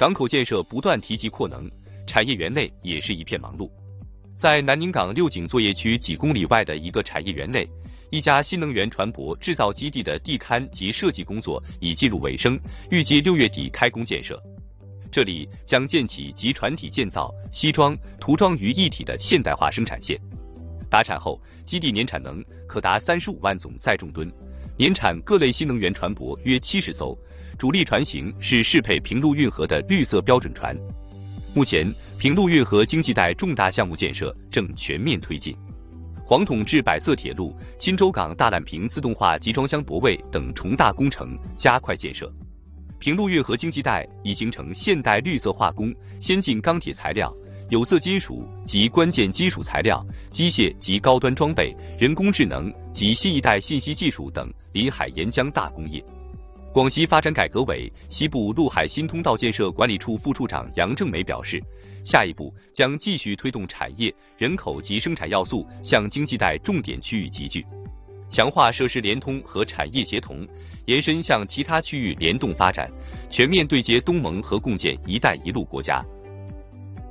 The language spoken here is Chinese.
港口建设不断提及扩能，产业园内也是一片忙碌。在南宁港六井作业区几公里外的一个产业园内，一家新能源船舶制造基地的地勘及设计工作已进入尾声，预计6月底开工建设。这里将建起集船体建造、西装、涂装于一体的现代化生产线。达产后，基地年产能可达35万总载重吨，年产各类新能源船舶约70艘，主力船型是适配平陆运河的绿色标准船。目前，平陆运河经济带重大项目建设正全面推进，黄统至百色铁路、钦州港大榄坪自动化集装箱泊位等重大工程加快建设。平陆运河经济带已形成现代绿色化工、先进钢铁材料、有色金属及关键金属材料、机械及高端装备、人工智能及新一代信息技术等临海沿江大工业。广西发展改革委西部陆海新通道建设管理处副处长杨正梅表示，下一步将继续推动产业、人口及生产要素向经济带重点区域集聚，强化设施联通和产业协同，延伸向其他区域联动发展，全面对接东盟和共建“一带一路”国家。